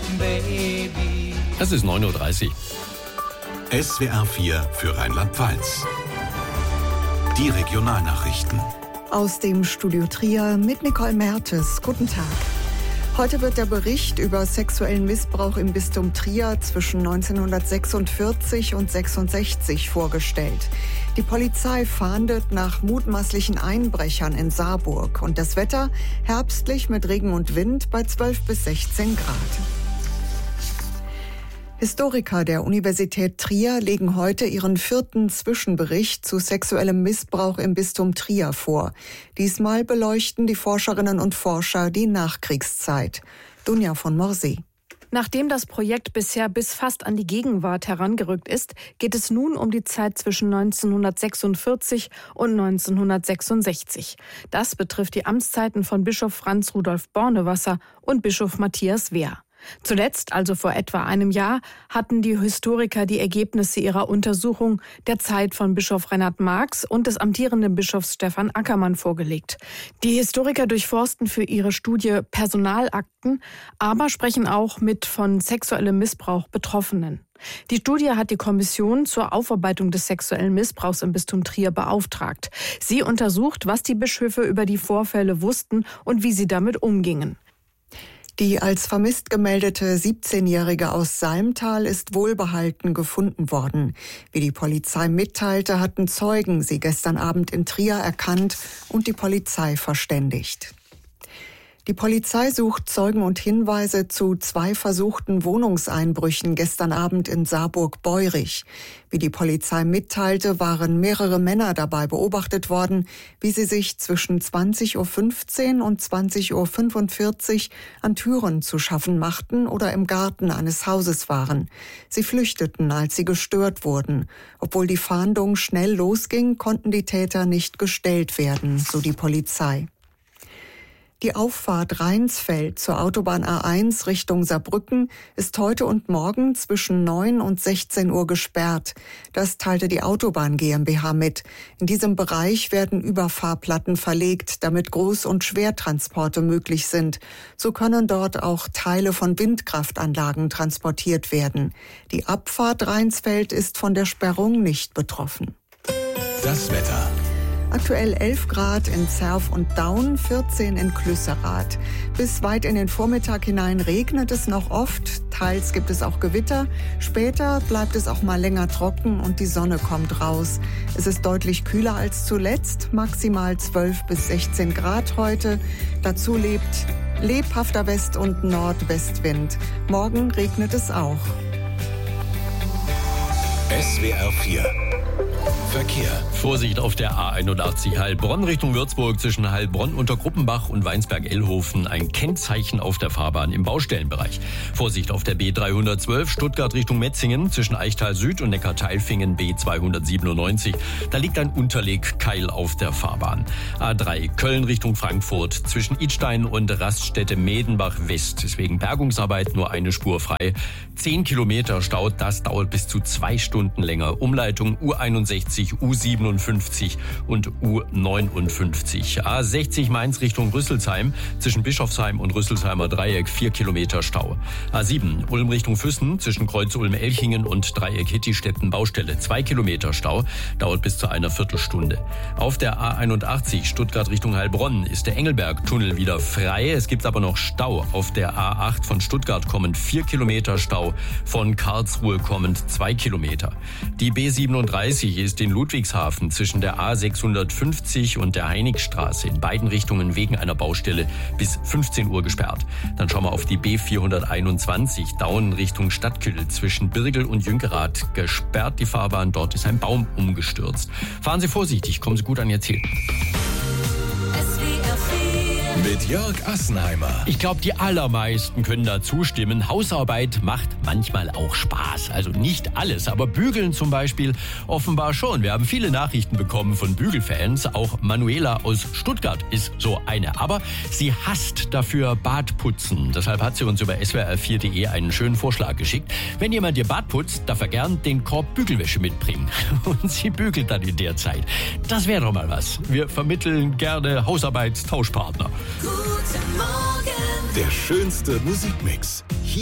Baby. Es ist 9:30 Uhr. SWR 4 für Rheinland-Pfalz. Die Regionalnachrichten. Aus dem Studio Trier mit Nicole Mertes. Guten Tag. Heute wird der Bericht über sexuellen Missbrauch im Bistum Trier zwischen 1946 und 1966 vorgestellt. Die Polizei fahndet nach mutmaßlichen Einbrechern in Saarburg. Und das Wetter herbstlich mit Regen und Wind bei 12 bis 16 Grad. Historiker der Universität Trier legen heute ihren 4. Zwischenbericht zu sexuellem Missbrauch im Bistum Trier vor. Diesmal beleuchten die Forscherinnen und Forscher die Nachkriegszeit. Dunja von Morsee. Nachdem das Projekt bisher bis fast an die Gegenwart herangerückt ist, geht es nun um die Zeit zwischen 1946 und 1966. Das betrifft die Amtszeiten von Bischof Franz Rudolf Bornewasser und Bischof Matthias Wehr. Zuletzt, also vor etwa einem Jahr, hatten die Historiker die Ergebnisse ihrer Untersuchung der Zeit von Bischof Reinhard Marx und des amtierenden Bischofs Stefan Ackermann vorgelegt. Die Historiker durchforsten für ihre Studie Personalakten, aber sprechen auch mit von sexuellem Missbrauch Betroffenen. Die Studie hat die Kommission zur Aufarbeitung des sexuellen Missbrauchs im Bistum Trier beauftragt. Sie untersucht, was die Bischöfe über die Vorfälle wussten und wie sie damit umgingen. Die als vermisst gemeldete 17-Jährige aus Salmtal ist wohlbehalten gefunden worden. Wie die Polizei mitteilte, hatten Zeugen sie gestern Abend in Trier erkannt und die Polizei verständigt. Die Polizei sucht Zeugen und Hinweise zu 2 versuchten Wohnungseinbrüchen gestern Abend in Saarburg-Beurich. Wie die Polizei mitteilte, waren mehrere Männer dabei beobachtet worden, wie sie sich zwischen 20:15 Uhr und 20:45 Uhr an Türen zu schaffen machten oder im Garten eines Hauses waren. Sie flüchteten, als sie gestört wurden. Obwohl die Fahndung schnell losging, konnten die Täter nicht gestellt werden, so die Polizei. Die Auffahrt Rheinsfeld zur Autobahn A1 Richtung Saarbrücken ist heute und morgen zwischen 9 und 16 Uhr gesperrt. Das teilte die Autobahn GmbH mit. In diesem Bereich werden Überfahrplatten verlegt, damit Groß- und Schwertransporte möglich sind. So können dort auch Teile von Windkraftanlagen transportiert werden. Die Abfahrt Rheinsfeld ist von der Sperrung nicht betroffen. Das Wetter. Aktuell 11 Grad in Zerf und Daun, 14 in Klüsserath. Bis weit in den Vormittag hinein regnet es noch oft, teils gibt es auch Gewitter. Später bleibt es auch mal länger trocken und die Sonne kommt raus. Es ist deutlich kühler als zuletzt, maximal 12 bis 16 Grad heute. Dazu lebhafter West- und Nordwestwind. Morgen regnet es auch. SWR 4 Verkehr. Vorsicht auf der A81 Heilbronn Richtung Würzburg zwischen Heilbronn unter Gruppenbach und Weinsberg-Ellhofen. Ein Kennzeichen auf der Fahrbahn im Baustellenbereich. Vorsicht auf der B312 Stuttgart Richtung Metzingen zwischen Eichtal Süd und Neckarteilfingen B297. Da liegt ein Unterlegkeil auf der Fahrbahn. A3 Köln Richtung Frankfurt zwischen Idstein und Raststätte Medenbach West. Deswegen Bergungsarbeit nur eine Spur frei. 10 Kilometer Stau, das dauert bis zu 2 Stunden länger. Umleitung U61, U57 und U59. A60 Mainz Richtung Rüsselsheim zwischen Bischofsheim und Rüsselsheimer Dreieck 4 Kilometer Stau. A7 Ulm Richtung Füssen zwischen Kreuz Ulm-Elchingen und Dreieck Hittistetten Baustelle 2 Kilometer Stau, dauert bis zu einer Viertelstunde. Auf der A81 Stuttgart Richtung Heilbronn ist der Engelberg-Tunnel wieder frei. Es gibt aber noch Stau. Auf der A8 von Stuttgart kommend 4 Kilometer Stau, von Karlsruhe kommend 2 Kilometer. Die B37 ist in Ludwigshafen zwischen der A650 und der Heinigstraße in beiden Richtungen wegen einer Baustelle bis 15 Uhr gesperrt. Dann schauen wir auf die B421 Daun Richtung Stadtküll zwischen Birgel und Jünkerath. Gesperrt die Fahrbahn, dort ist ein Baum umgestürzt. Fahren Sie vorsichtig, kommen Sie gut an Ihr Ziel. Mit Jörg Assenheimer. Ich glaube, die allermeisten können da zustimmen. Hausarbeit macht manchmal auch Spaß. Also nicht alles, aber Bügeln zum Beispiel offenbar schon. Wir haben viele Nachrichten bekommen von Bügelfans. Auch Manuela aus Stuttgart ist so eine. Aber sie hasst dafür Badputzen. Deshalb hat sie uns über swr4.de einen schönen Vorschlag geschickt. Wenn jemand ihr Bad putzt, darf er gern den Korb Bügelwäsche mitbringen. Und sie bügelt dann in der Zeit. Das wäre doch mal was. Wir vermitteln gerne Hausarbeitstauschpartner. Guten Morgen. Der schönste Musikmix.